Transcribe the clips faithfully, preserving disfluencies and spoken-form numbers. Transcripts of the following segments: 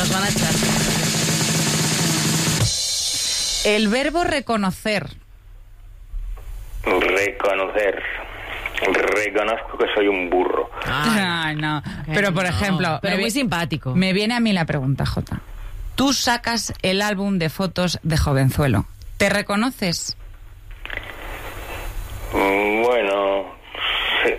nos van a echar. El verbo reconocer. Reconocer. Reconozco que soy un burro. Ay, no. Pero, por no, ejemplo... Pero me muy vi- simpático. Me viene a mí la pregunta, Jota. Tú sacas el álbum de fotos de jovenzuelo. ¿Te reconoces? Mm, Bueno... sí.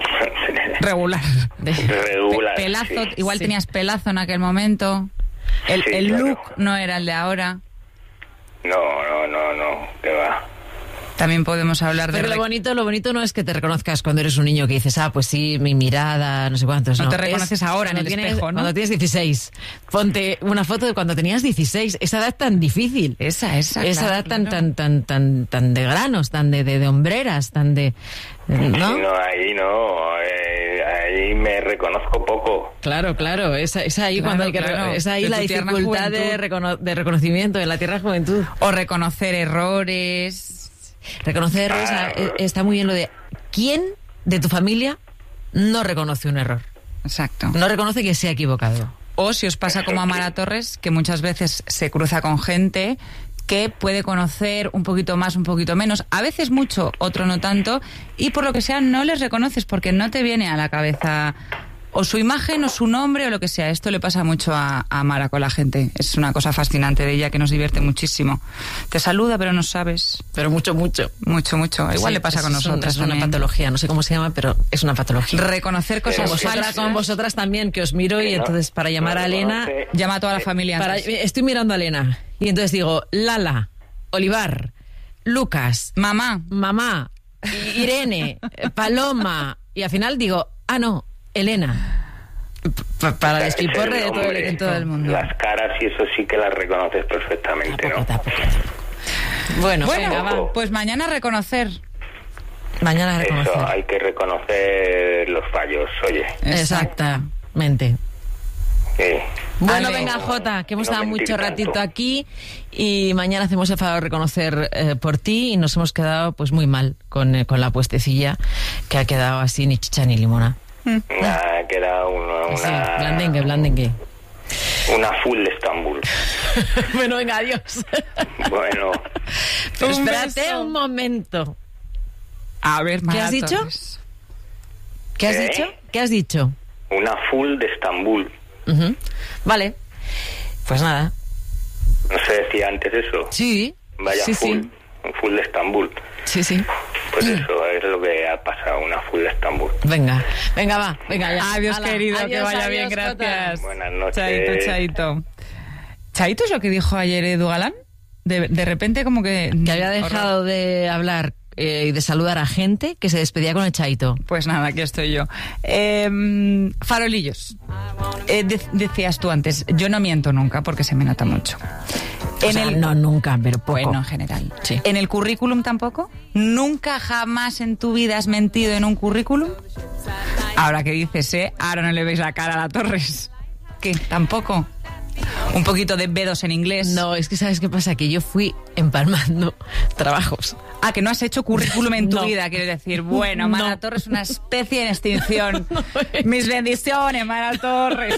Regular. Regular. Pe- pelazo, sí. igual Sí. tenías pelazo en aquel momento. El, Sí, el claro. look no era el de ahora. No, no, no, no. ¿Qué va? También podemos hablar de... Pero lo rec- bonito, lo bonito no es que te reconozcas cuando eres un niño que dices, ah, pues sí, mi mirada, no sé cuántos. No No, te Es reconoces ahora en cuando el tienes- espejo, ¿no? Cuando tienes dieciséis. Ponte una foto de cuando tenías dieciséis. Esa edad tan difícil. Esa, esa. Esa claro, edad tan, claro. tan, tan, tan, tan de granos, tan de, de, de hombreras, tan de... ¿No? Sí, no, ahí no. eh, ahí me reconozco poco. Claro, claro, es, es ahí Claro, cuando hay que re- claro. es ahí De la tu tierna dificultad de, juventud. recono- de reconocimiento en la tierra juventud. O reconocer errores. Reconocer errores, Ah. eh, está muy bien lo de ¿quién de tu familia no reconoce un error? Exacto. No reconoce que se ha equivocado. O si os pasa como a Mara Torres, que muchas veces se cruza con gente que puede conocer un poquito más, un poquito menos, a veces mucho, otro no tanto, y por lo que sea no les reconoces porque no te viene a la cabeza o su imagen o su nombre o lo que sea. Esto le pasa mucho a, a Mara con la gente. Es una cosa fascinante de ella que nos divierte muchísimo. Te saluda pero no sabes. Pero mucho, mucho. Mucho, mucho. Igual Sí, le pasa es con un- nosotras Es una también. patología, no sé cómo se llama, pero es una patología. Reconocer cosas Pero Vosotras, falsas. con vosotras también, que os miro y Que no- entonces para llamar no a Elena... reconoce- Llama a toda la familia Para, antes. estoy mirando a Elena y entonces digo, Lala, Olivar, Lucas, Mamá. mamá, Irene, Paloma, y al final digo, ah, no, Elena. P- para el Ese es el despiporre de todo el, nombre. en todo el mundo. Las caras y eso sí que las reconoces perfectamente, Tampoco, ¿no? tampoco, tampoco. Bueno, Bueno, venga, va. pues mañana reconocer. Mañana a reconocer. Eso, hay que reconocer los fallos, oye. Exactamente. Sí. Bueno, Ale. venga, Jota, que hemos No estado mentir mucho ratito tanto. aquí y mañana hacemos el favor de reconocer eh, por ti y nos hemos quedado pues muy mal con, eh, con la puestecilla que ha quedado así ni chicha ni limona. Ha quedado una, Sí, una, blandengue, blandengue. una full de Estambul. Bueno, venga, adiós. Bueno, Pero Un espérate beso. un momento. A ver, Mara has dicho? Torres. ¿Qué has ¿Eh? dicho? ¿Qué has dicho? una full de Estambul. Ujú. Vale. Pues nada. No se decía antes eso. Sí. Vaya sí, full. sí. Un full de Estambul. Sí, sí. Pues eso es lo que ha pasado, una full de Estambul. Venga, venga, va. Venga, ya. Adiós, Hala, querido, que adiós, vaya adiós, bien, Jota. gracias. Buenas noches. Chaito, chaito. ¿Chaito es lo que dijo ayer Edu Galán? De, de repente como que... Que había dejado de hablar eh, y de saludar a gente que se despedía con el chaito. Pues nada, aquí estoy yo. Eh, farolillos. Eh, de- decías tú antes, yo no miento nunca porque se me nota mucho. O sea, no nunca, pero poco. Bueno, en general. Sí. ¿En el currículum tampoco? ¿Nunca jamás en tu vida has mentido en un currículum? Ahora que dices, ¿eh? Ahora no le veis la cara a la Torres. ¿Qué? ¿Tampoco? Un poquito de bedos en inglés. No, es que ¿sabes qué pasa? Que yo fui empalmando trabajos. Ah, que no has hecho currículum en tu No. vida, quiero decir. Bueno, Mara No. Torres es una especie en extinción. No es. Mis bendiciones, Mara Torres.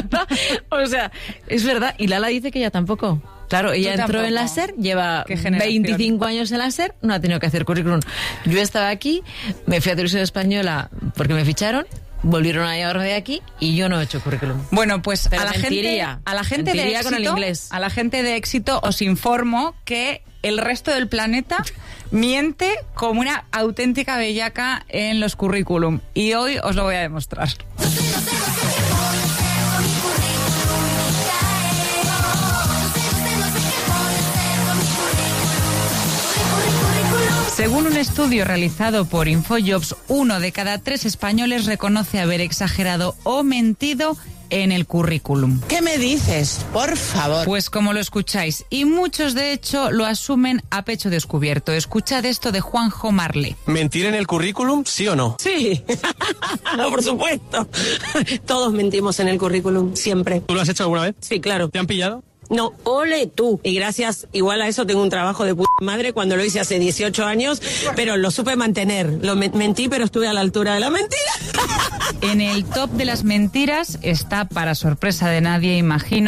O sea, es verdad. Y Lala dice que ella tampoco. Claro, ella Tú entró en la tampoco. SER, lleva Qué generación. veinticinco años en la SER, no ha tenido que hacer currículum. Yo estaba aquí, me fui a Televisión Española porque me ficharon, volvieron a llevarme de aquí y yo no he hecho currículum. Bueno, pues Pero a la mentiría. gente, a la gente de Mentiría éxito, con el inglés. a la gente de éxito os informo que el resto del planeta miente como una auténtica bellaca en los currículum y hoy os lo voy a demostrar. Según un estudio realizado por Infojobs, uno de cada tres españoles reconoce haber exagerado o mentido en el currículum. ¿Qué me dices? Por favor. Pues como lo escucháis, y muchos de hecho lo asumen a pecho descubierto. Escuchad esto de Juanjo Marlé. ¿Mentir en el currículum, sí o no? Sí, por supuesto. Todos mentimos en el currículum, siempre. ¿Tú lo has hecho alguna vez? Sí, claro. ¿Te han pillado? No, ole tú. Y gracias, igual a eso tengo un trabajo de puta madre cuando lo hice hace dieciocho años, pero lo supe mantener. Lo me- mentí, pero estuve a la altura de la mentira. En el top de las mentiras está, para sorpresa de nadie, imagino,